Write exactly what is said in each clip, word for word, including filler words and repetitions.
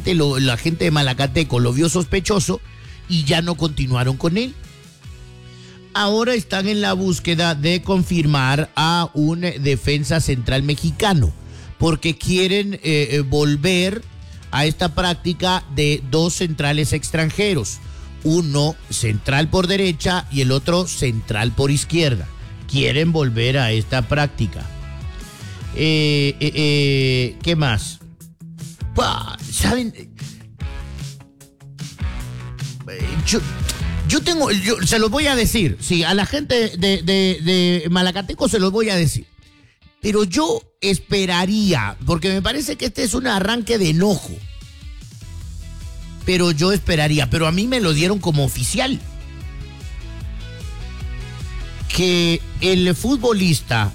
gente, lo, la gente de Malacateco lo vio sospechoso y ya no continuaron con él. Ahora están en la búsqueda de confirmar a un defensa central mexicano, porque quieren eh, volver a esta práctica de dos centrales extranjeros, uno central por derecha y el otro central por izquierda. Quieren volver a esta práctica. Eh, eh, eh, ¿Qué más? Bah, ¿saben? Yo, yo tengo, yo, se los voy a decir, sí, a la gente de, de, de Malacateco se los voy a decir. Pero yo esperaría, porque me parece que este es un arranque de enojo. Pero yo esperaría, pero a mí me lo dieron como oficial, que el futbolista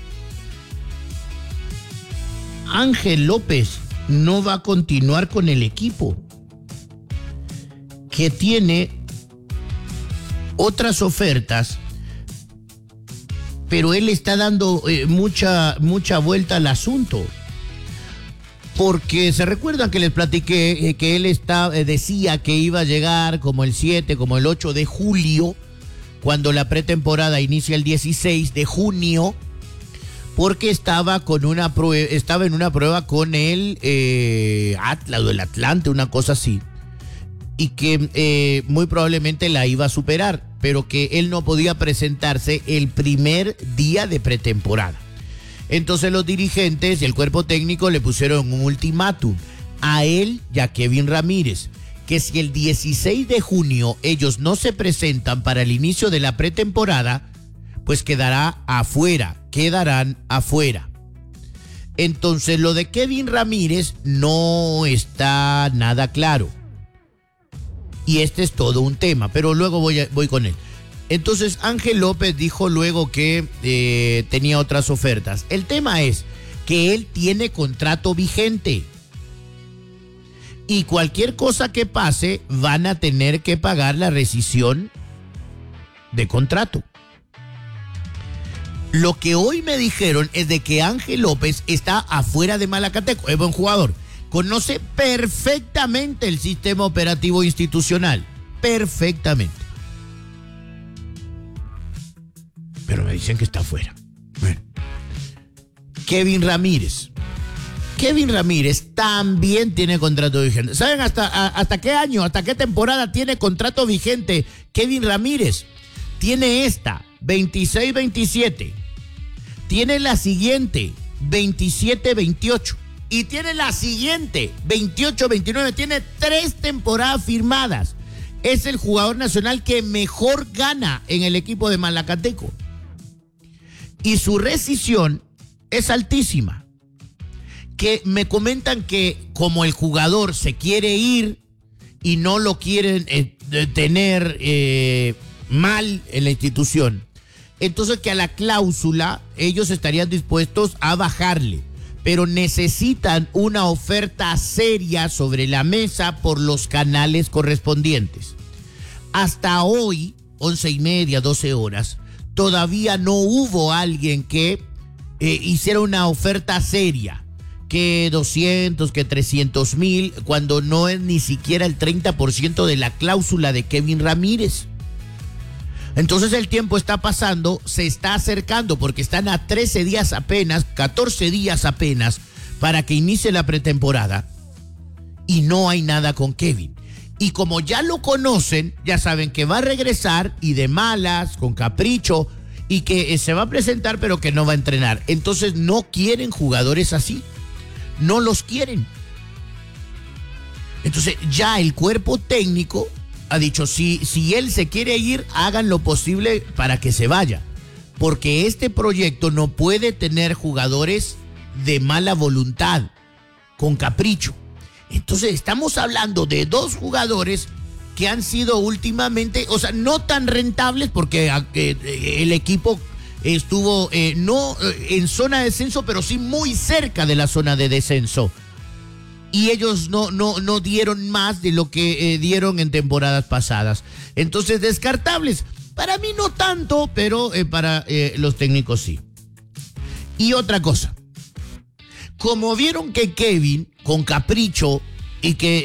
Ángel López no va a continuar con el equipo, que tiene otras ofertas, pero él está dando eh, mucha, mucha vuelta al asunto. Porque se recuerdan que les platiqué eh, que él está, eh, decía que iba a llegar como el siete, como el ocho de julio, cuando la pretemporada inicia el dieciséis de junio, porque estaba con una prueba, estaba en una prueba con el eh, Atlas o el Atlante, una cosa así, y que eh, muy probablemente la iba a superar, pero que él no podía presentarse el primer día de pretemporada. Entonces los dirigentes y el cuerpo técnico le pusieron un ultimátum a él y a Kevin Ramírez, que si el dieciséis de junio ellos no se presentan para el inicio de la pretemporada, pues quedará afuera, quedarán afuera. Entonces lo de Kevin Ramírez no está nada claro. Y este es todo un tema, pero luego voy, a, voy con él. Entonces Ángel López dijo luego que eh, tenía otras ofertas. El tema es que él tiene contrato vigente. Y cualquier cosa que pase van a tener que pagar la rescisión de contrato. Lo que hoy me dijeron es de que Ángel López está afuera de Malacateco. Es buen jugador. Conoce perfectamente el sistema operativo institucional. Perfectamente. Pero me dicen que está afuera. Bueno. Kevin Ramírez. Kevin Ramírez también tiene contrato vigente. ¿Saben hasta, a, hasta qué año, hasta qué temporada tiene contrato vigente Kevin Ramírez? Tiene esta, veintiséis veintisiete. Tiene la siguiente, veintisiete veintiocho. Y tiene la siguiente, veintiocho veintinueve. Tiene tres temporadas firmadas. Es el jugador nacional que mejor gana en el equipo de Malacateco. Y su rescisión es altísima. Que me comentan que como el jugador se quiere ir y no lo quieren eh, tener eh, mal en la institución, entonces que a la cláusula ellos estarían dispuestos a bajarle, pero necesitan una oferta seria sobre la mesa por los canales correspondientes. Hasta hoy, once y media, doce horas, todavía no hubo alguien que eh, hiciera una oferta seria, que doscientos, que trescientos mil, cuando no es ni siquiera el treinta por ciento de la cláusula de Kevin Ramírez. Entonces el tiempo está pasando, se está acercando, porque están a trece días apenas, catorce días apenas, para que inicie la pretemporada, y no hay nada con Kevin. Y como ya lo conocen, ya saben que va a regresar y de malas, con capricho, y que se va a presentar pero que no va a entrenar. Entonces no quieren jugadores así, no los quieren. Entonces ya el cuerpo técnico ha dicho, si, si él se quiere ir, hagan lo posible para que se vaya, porque este proyecto no puede tener jugadores de mala voluntad, con capricho. Entonces estamos hablando de dos jugadores que han sido últimamente, o sea, no tan rentables, porque eh, el equipo estuvo eh, no eh, en zona de descenso, pero sí muy cerca de la zona de descenso. Y ellos no, no, no dieron más de lo que eh, dieron en temporadas pasadas. Entonces, descartables. Para mí no tanto, pero eh, para eh, los técnicos sí. Y otra cosa. Como vieron que Kevin, con capricho, y que